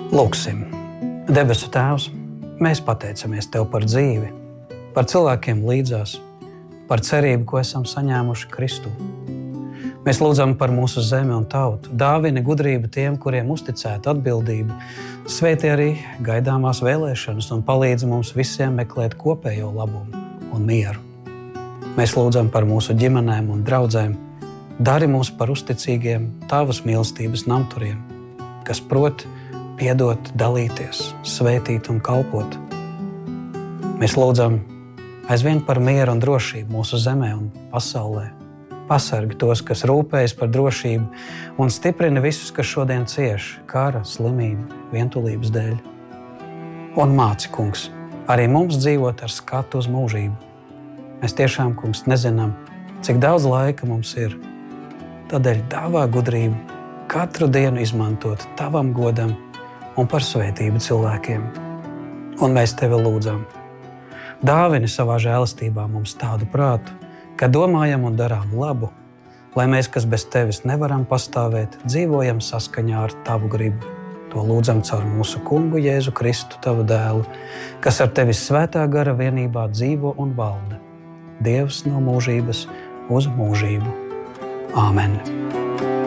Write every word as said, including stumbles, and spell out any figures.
Lūksim. Debesu Tēvs, mēs pateicamies Tev par dzīvi, par cilvēkiem līdzās, par cerību, ko esam saņēmuši Kristū. Mēs lūdzam par mūsu zemi un tautu, dāvini gudrību tiem, kuriem uzticēta atbildība, sveitī arī gaidāmās vēlēšanas un palīdzi mums visiem meklēt kopējo labumu un mieru. Mēs lūdzam par mūsu ģimenēm un draudzēm, dari mūs par uzticīgiem Tavas mīlestības namturiem, kas prot piedot, dalīties, svētīt un kalpot. Mēs lūdzam aizvien par mieru un drošību mūsu zemē un pasaulē. Pasargi tos, kas rūpējas par drošību un stiprini visus, kas šodien cieš kara, slimību, vientulības dēļ. Un māci, Kungs, arī mums dzīvot ar skatu uz mūžību. Mēs tiešām, Kungs, nezinām, cik daudz laika mums ir. Tādēļ dāvā gudrību katru dienu izmantot Tavam godam un par svētību cilvēkiem. Un mēs Tevi lūdzam. Dāvini savā žēlastībā mums tādu prātu, ka domājam un darām labu, lai mēs, kas bez Tevis nevaram pastāvēt, dzīvojam saskaņā ar Tavu gribu. To lūdzam caur mūsu Kungu Jēzu Kristu, Tavu dēlu, kas ar Tevis svētā gara vienībā dzīvo un valda. Dievs no mūžības uz mūžību. Āmen.